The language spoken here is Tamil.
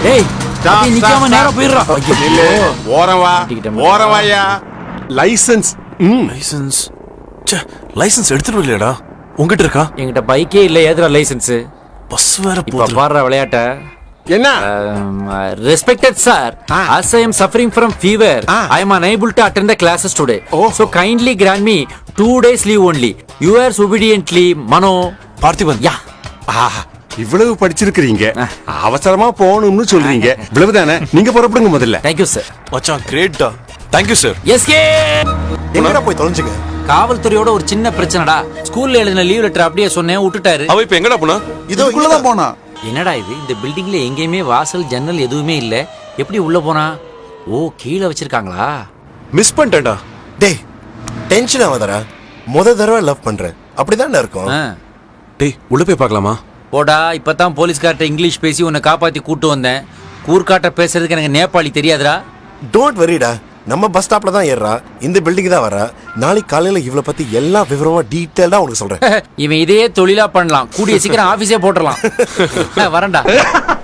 ஏய் நீ நிக்காம நேரா போயிடுறா. இல்ல ஓரம் வாயா. லைசென்ஸ் லைசென்ஸ் லைசென்ஸ் எடுத்துட்டு வரலையாடா? உங்ககிட்ட இருக்கா? என்கிட்ட பைக்கே இல்ல, ஏதுடா லைசென்ஸ்? பஸ் வேற இப்ப போகுது. பாடுற விளையாட்ட. என்ன? Respected sir, as I am suffering from fever, I am unable to attend the classes today. So kindly grant me 2 days leave only. Yours obediently, Mano. Parthiban. யா. இவ்வளவு படிச்சிருக்கீங்க, அவசரமா போகணும்னு சொல்றீங்க, இவ்வளவுதானே? நீங்க புறப்படுங்க முதல்ல. Thank you sir. மச்சான் Greta. Thank you sir. SK. எங்கடா போய் தொலைஞ்சுங்க? காவல்துறையோட ஒரு சின்ன பிரச்சனைடா. ஸ்கூல்ல எழுதின லீவ் லெட்டர் அப்படியே சொன்னேன், விட்டுட்டாரு. அவ இப்ப எங்கடா போனா? இதுக்குள்ளதான் போனா. என்னடா இது? இந்த பில்டிங்ல எங்கேயுமே வாசல் ஜன்னல் எதுவுமே இல்ல, எப்படி உள்ள போனா? ஓ, கீழே வச்சிருக்காங்களா? மிஸ் பண்ணிட்டேன்டா. டேய் டென்ஷன் ஆகாதடா. தடவை லவ் பண்றேன், அப்படிதான் இருக்கும். டேய் உள்ள போய் பார்க்கலாமா? போடா, இப்பதான் போலீஸ்கார்ட்ட இங்கிலீஷ் பேசி உன்னை காப்பாத்தி கூட்டு வந்தேன். கூர்காட்ட பேசுறதுக்கு எனக்கு நேபாளி தெரியாதுடா. டோன்ட் வரிடா, நம்ம பஸ் ஸ்டாப்ல தான் ஏறா, இந்த பில்டிங் தான் வரா. நாளைக்கு காலையில இவளை பத்தி எல்லா விவரமா டீடைலா உனக்கு சொல்றேன். இவன் இதையே தொழிலா பண்ணலாம், கூடிய சீக்கிரம் ஆபீஸே போட்டுடலாம். வரேன்டா.